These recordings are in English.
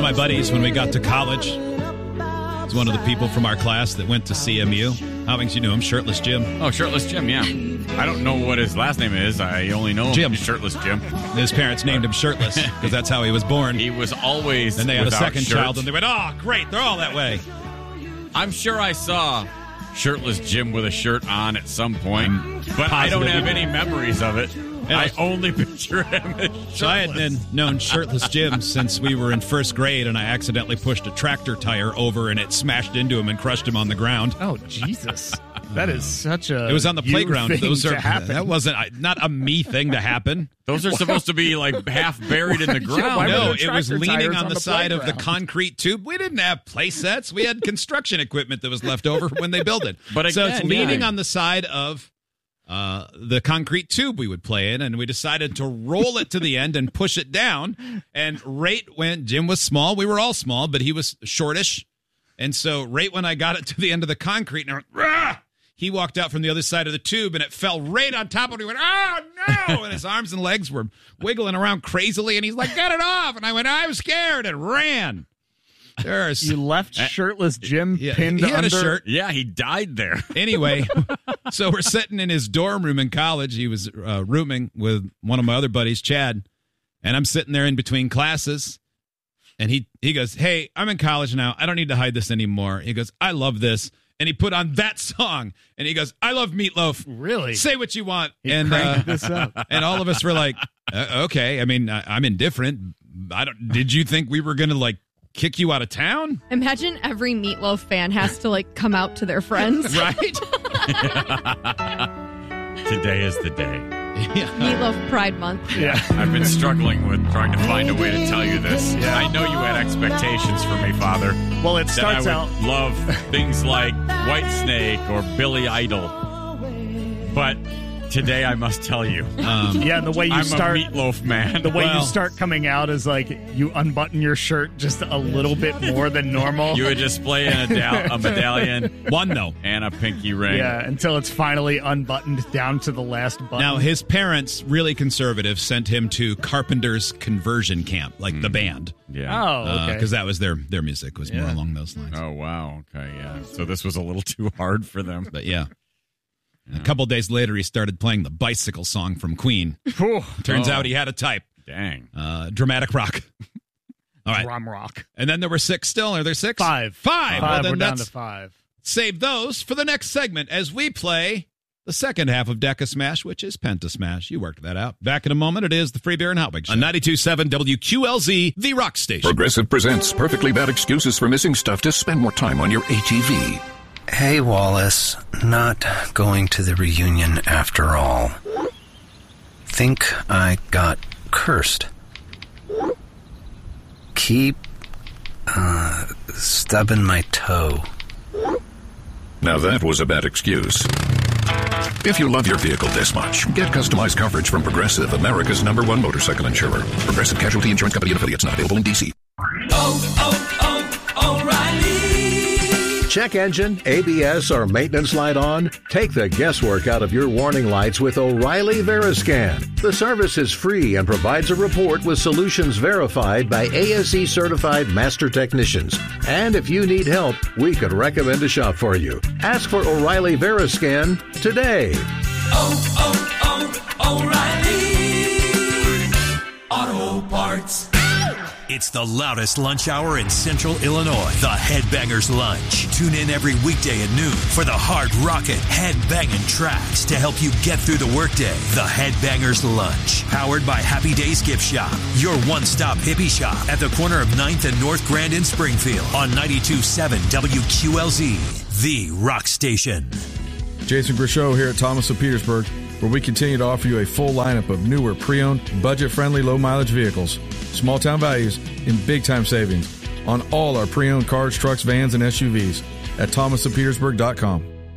my buddies when we got to college. He's one of the people from our class that went to CMU. Howings, you knew him, Shirtless Jim. Oh, Shirtless Jim, yeah. I don't know what his last name is. I only know him as Shirtless Jim. His parents named him Shirtless because that's how he was born. He was always And they had a second shirt. child, and they went, oh, great, they're all that way. I'm sure I saw Shirtless Jim with a shirt on at some point, but I don't have any memories of it. I only picture him as shirtless. So I had known Shirtless Jim since we were in first grade, and I accidentally pushed a tractor tire over, and it smashed into him and crushed him on the ground. Oh, Jesus. That is such a... It was on the playground. That wasn't not a me thing to happen. Those are supposed to be like half buried in the ground. No, it was leaning on the side of the concrete tube. We didn't have play sets. We had construction equipment that was left over when they built it. But again, so it's leaning on the side of the concrete tube we would play in, and we decided to roll it to the end and push it down. And right when Jim was small, we were all small, but he was shortish. And so right when I got it to the end of the concrete, and he walked out from the other side of the tube, and it fell right on top of him. He went, oh, no! And his arms and legs were wiggling around crazily, and he's like, get it off! And I went, I was scared, and ran. You left Shirtless Jim pinned he had under... a shirt. Yeah, he died there. Anyway, so we're sitting in his dorm room in college. He was rooming with one of my other buddies, Chad, and I'm sitting there in between classes, and he goes, hey, I'm in college now. I don't need to hide this anymore. He goes, I love this. And he put on that song, and he goes, I love Meatloaf. Really? Say what you want. He cranked this up. And all of us were like, okay. I mean, I'm indifferent. Did you think we were going to, like, kick you out of town? Imagine every Meatloaf fan has to, like, come out to their friends. Right? Today is the day. Yeah. Meatloaf Pride Month. Yeah. I've been struggling with trying to find a way to tell you this. Yeah. I know you had expectations for me, Father. Well, it starts that I out... would love things like Whitesnake or Billy Idol. But today I must tell you. And the way you I'm start... a Meatloaf man. The way you start coming out is like you unbutton your shirt just a little bit more than normal. You would display a medallion. One, though. And a pinky ring. Yeah, until it's finally unbuttoned down to the last button. Now, his parents, really conservative, sent him to Carpenter's conversion camp, like the band. Yeah. Oh, okay. Because that was their music, was more along those lines. Oh, wow. Okay, yeah. So this was a little too hard for them. But yeah. A couple days later, he started playing the Bicycle song from Queen. Turns out he had a type. Dang. Dramatic rock. All right. Drum rock. And then there were 6 still. Are there 6? 5. Well, then we're down let's to 5. save those for the next segment as we play the second half of Deca Smash, which is Penta Smash. You worked that out. Back in a moment, it is the Free Beer and Hotwig Show. On 92.7 WQLZ, the rock station. Progressive presents perfectly bad excuses for missing stuff to spend more time on your ATV. Hey, Wallace. Not going to the reunion after all. Think I got cursed. Keep, stubbing my toe. Now that was a bad excuse. If you love your vehicle this much, get customized coverage from Progressive, America's #1 motorcycle insurer. Progressive Casualty Insurance Company and affiliates, not available in D.C. O'Reilly. Check engine, ABS, or maintenance light on? Take the guesswork out of your warning lights with O'Reilly Veriscan. The service is free and provides a report with solutions verified by ASE certified master technicians. And if you need help, we could recommend a shop for you. Ask for O'Reilly Veriscan today. O'Reilly Auto Parts. It's the loudest lunch hour in Central Illinois. The Headbangers Lunch. Tune in every weekday at noon for the hard-rockin', head-banging tracks to help you get through the workday. The Headbangers Lunch. Powered by Happy Days Gift Shop. Your one-stop hippie shop at the corner of 9th and North Grand in Springfield. On 92.7 WQLZ. The Rock Station. Jason Grishow here at Thomas of Petersburg, where we continue to offer you a full lineup of newer, pre-owned, budget-friendly, low-mileage vehicles. Small-town values and big-time savings on all our pre-owned cars, trucks, vans, and SUVs at thomasofpetersburg.com.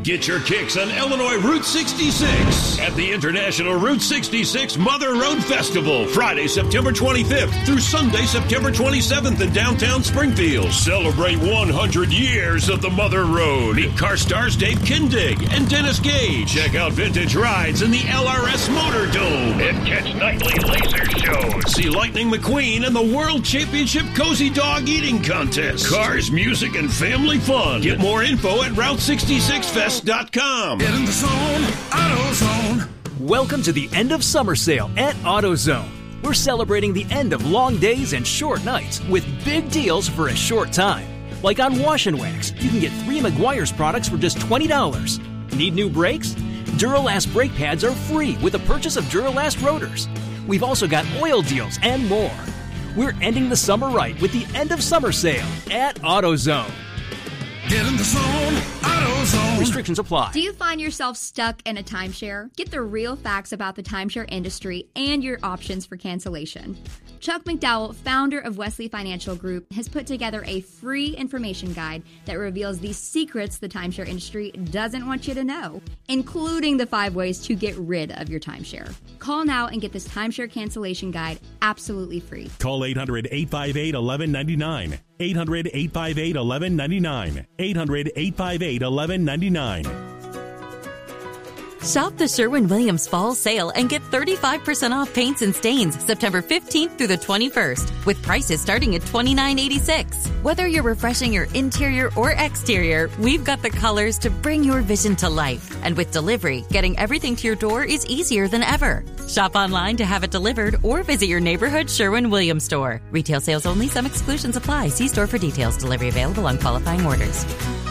Get your kicks on Illinois Route 66 at the International Route 66 Mother Road Festival, Friday, September 25th through Sunday, September 27th in downtown Springfield. Celebrate 100 years of the Mother Road. Meet car stars Dave Kindig and Dennis Gage. Check out vintage rides in the LRS Motor Dome and catch nightly laser shows. See Lightning McQueen and the World Championship Cozy Dog Eating Contest. Cars, music, and family fun. Get more info at Route66Fest.com. Get in the zone, AutoZone. Welcome to the end of summer sale at AutoZone. We're celebrating the end of long days and short nights with big deals for a short time. Like on Wash and Wax, you can get 3 Meguiar's products for just $20. Need new brakes? Duralast brake pads are free with the purchase of Duralast rotors. We've also got oil deals and more. We're ending the summer right with the end of summer sale at AutoZone. Get in the zone, AutoZone. Restrictions apply. Do you find yourself stuck in a timeshare? Get the real facts about the timeshare industry and your options for cancellation. Chuck McDowell, founder of Wesley Financial Group, has put together a free information guide that reveals the secrets the timeshare industry doesn't want you to know, including the 5 ways to get rid of your timeshare. Call now and get this timeshare cancellation guide absolutely free. Call 800-858-1199. 800-858-1199. 800-858-1199. Shop the Sherwin-Williams Fall Sale and get 35% off paints and stains September 15th through the 21st, with prices starting at $29.86. Whether you're refreshing your interior or exterior, we've got the colors to bring your vision to life. And with delivery, getting everything to your door is easier than ever. Shop online to have it delivered or visit your neighborhood Sherwin-Williams store. Retail sales only. Some exclusions apply. See store for details. Delivery available on qualifying orders.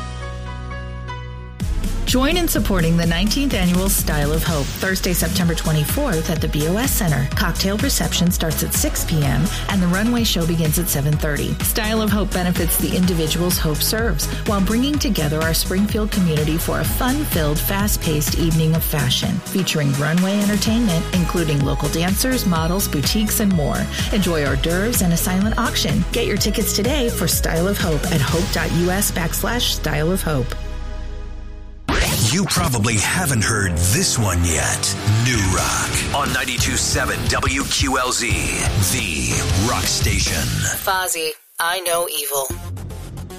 Join in supporting the 19th Annual Style of Hope, Thursday, September 24th at the BOS Center. Cocktail reception starts at 6 p.m. and the runway show begins at 7:30. Style of Hope benefits the individuals Hope serves while bringing together our Springfield community for a fun-filled, fast-paced evening of fashion, featuring runway entertainment, including local dancers, models, boutiques, and more. Enjoy hors d'oeuvres and a silent auction. Get your tickets today for Style of Hope at hope.us/Style of Hope. You probably haven't heard this one yet. New Rock on 92.7 WQLZ, the rock station. Fozzy, I Know Evil.